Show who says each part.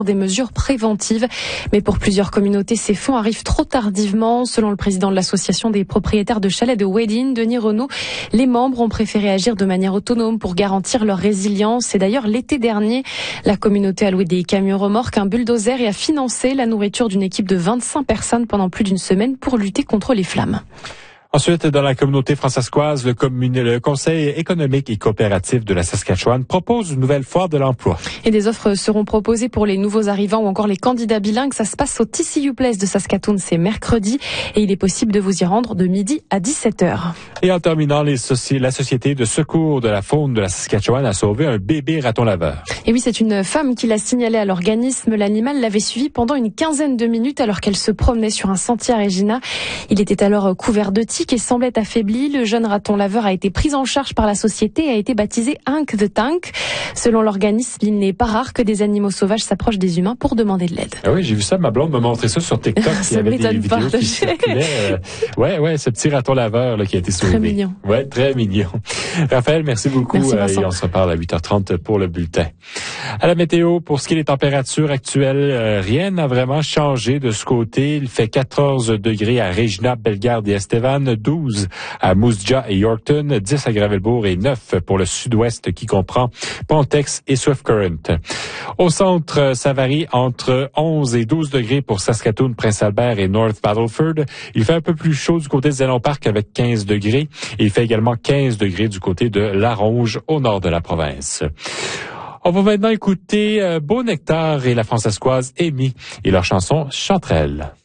Speaker 1: des mesures préventives. Mais pour plusieurs communautés, ces fonds arrivent trop tardivement. Selon le président de l'association des propriétaires de chalets de Wedin, Denis Renaud, les membres ont préféré agir de manière autonome pour garantir leur résilience. Et d'ailleurs, l'été dernier, la communauté a loué des camions remorques, un bulldozer et a financé la nourriture d'une équipe de 25 personnes pendant plus d'une semaine pour lutter contre les flammes.
Speaker 2: Ensuite, dans la communauté francescoise, le Conseil économique et coopératif de la Saskatchewan propose une nouvelle foire de l'emploi.
Speaker 1: Et des offres seront proposées pour les nouveaux arrivants ou encore les candidats bilingues. Ça se passe au TCU Place de Saskatoon, c'est mercredi. Et il est possible de vous y rendre de midi à 17h.
Speaker 2: Et en terminant, la Société de secours de la faune de la Saskatchewan a sauvé un bébé raton laveur.
Speaker 1: Et oui, c'est une femme qui l'a signalé à l'organisme. L'animal l'avait suivi pendant une quinzaine de minutes alors qu'elle se promenait sur un sentier à Regina. Il était alors couvert de tiques et semblait affaibli. Le jeune raton laveur a été pris en charge par la société et a été baptisé Hank the Tank. Selon l'organisme, il n'est pas rare que des animaux sauvages s'approchent des humains pour demander de l'aide.
Speaker 2: Ah oui, j'ai vu ça. Ma blonde m'a montré ça sur TikTok. Il y avait des vidéos qui circulaient. Ouais, ce petit raton laveur là, qui a été sauvé.
Speaker 1: Très mignon.
Speaker 2: Ouais, très mignon. Raphaël, merci beaucoup.
Speaker 1: Merci,
Speaker 2: et on se reparle à 8h30 pour le bulletin. À la météo, pour ce qui est des températures actuelles, rien n'a vraiment changé de ce côté. Il fait 14 degrés à Regina, Bellegarde et Estevan, 12 à Moose Jaw et Yorkton, 10 à Gravelbourg et 9 pour le sud-ouest qui comprend Pontex et Swift Current. Au centre, ça varie entre 11 et 12 degrés pour Saskatoon, Prince-Albert et North Battleford. Il fait un peu plus chaud du côté de Zélon Park avec 15 degrés. Et il fait également 15 degrés du côté de La Ronge au nord de la province. On va maintenant écouter Beau Nectar et la francescoise Amy et leur chanson Chanterelle.